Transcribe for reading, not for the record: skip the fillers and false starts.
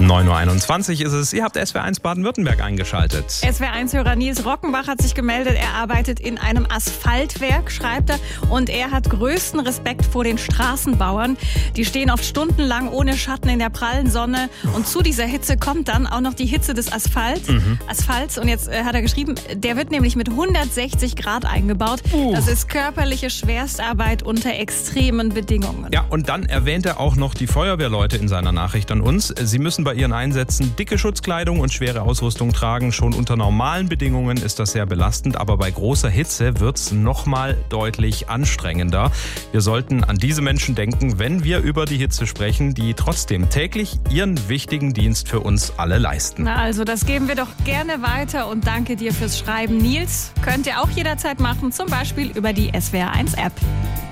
9.21 Uhr ist es. Ihr habt SWR1 Baden-Württemberg eingeschaltet. SWR1-Hörer Nils Rockenbach hat sich gemeldet. Er arbeitet in einem Asphaltwerk, schreibt er. Und er hat größten Respekt vor den Straßenbauern. Die stehen oft stundenlang ohne Schatten in der prallen Sonne. Und zu dieser Hitze kommt dann auch noch die Hitze des Asphalts. Und jetzt hat er geschrieben, der wird nämlich mit 160 Grad eingebaut. Das ist körperliche Schwerstarbeit unter extremen Bedingungen. Ja, und dann erwähnt er auch noch die Feuerwehrleute in seiner Nachricht an uns. Sie müssen bei ihren Einsätzen dicke Schutzkleidung und schwere Ausrüstung tragen. Schon unter normalen Bedingungen ist das sehr belastend, aber bei großer Hitze wird es nochmal deutlich anstrengender. Wir sollten an diese Menschen denken, wenn wir über die Hitze sprechen, die trotzdem täglich ihren wichtigen Dienst für uns alle leisten. Na also, das geben wir doch gerne weiter und danke dir fürs Schreiben, Nils. Könnt ihr auch jederzeit machen, zum Beispiel über die SWR1-App.